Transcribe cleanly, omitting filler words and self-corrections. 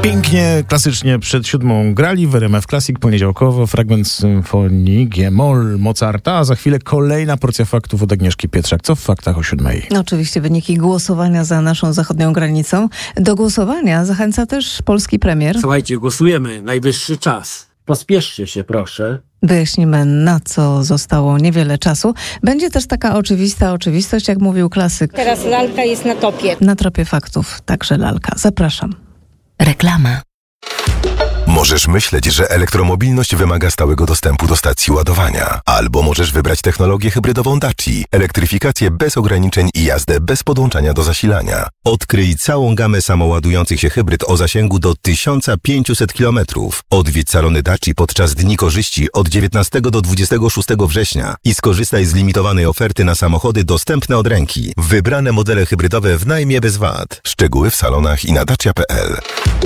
Pięknie, klasycznie przed 7 grali w RMF Classic poniedziałkowo fragment symfonii G-moll Mozarta, a za chwilę kolejna porcja faktów od Agnieszki Pietrzak. Co w faktach o 7? Oczywiście wyniki głosowania za naszą zachodnią granicą. Do głosowania zachęca też polski premier. Słuchajcie, głosujemy. Najwyższy czas. Pospieszcie się, proszę. Wyjaśnimy, na co zostało niewiele czasu. Będzie też taka oczywista oczywistość, jak mówił klasyk. Teraz lalka jest na topie. Na tropie faktów, także lalka. Zapraszam. Reklama. Możesz myśleć, że elektromobilność wymaga stałego dostępu do stacji ładowania. Albo możesz wybrać technologię hybrydową Daci, elektryfikację bez ograniczeń i jazdę bez podłączania do zasilania. Odkryj całą gamę samoładujących się hybryd o zasięgu do 1500 km. Odwiedź salony Daci podczas Dni Korzyści od 19 do 26 września i skorzystaj z limitowanej oferty na samochody dostępne od ręki. Wybrane modele hybrydowe w najmie bez VAT. Szczegóły w salonach i na dacia.pl.